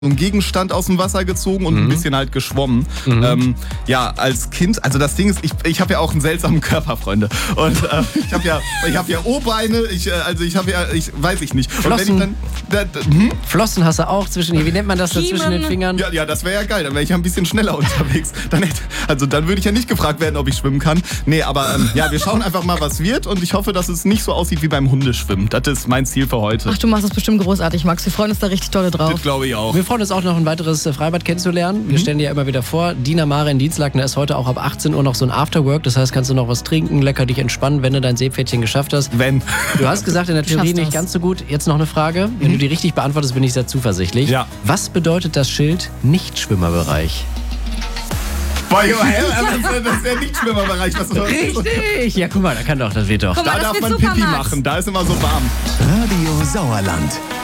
so einen Gegenstand aus dem Wasser gezogen und ein bisschen halt geschwommen. Ja, als Kind, also das Ding ist, ich habe ja auch einen seltsamen Körper, Freunde. Und ich habe ja O-Beine, ich weiß ich nicht. Flossen. Und wenn ich dann, Flossen hast du auch wie nennt man das da zwischen den Fingern? Ja, das wäre ja geil, dann wäre ich ja ein bisschen schneller unterwegs. Dann würde ich ja nicht gefragt werden, ob ich schwimmen kann. Nee, aber ja, wir schauen einfach mal, was wird und ich hoffe, dass es nicht so aussieht wie beim Hundeschwimmen. Das ist mein Ziel für heute. Ach, du machst das bestimmt großartig, Max. Wir freuen uns da richtig dolle drauf. Das glaube ich auch. Wir freuen uns auch noch ein weiteres Freibad kennenzulernen. Wir stellen dir ja immer wieder vor, Dina Mare in Dienstlaken, da ist heute auch ab 18 Uhr noch so ein Afterwork. Das heißt, kannst du noch was trinken, lecker dich entspannen, wenn du dein Seepferdchen geschafft hast. Du hast gesagt, in der Theorie nicht ganz so gut. Jetzt noch eine Frage. Wenn du die richtig beantwortest, bin ich sehr zuversichtlich. Ja. Was bedeutet das Schild Nichtschwimmerbereich? Boah, das ist ja nicht Schwimmerbereich. Richtig! Ja, guck mal, das wird doch. Guck mal, Da das darf wird man super, Pipi Max. machen, da ist immer so warm. Radio Sauerland.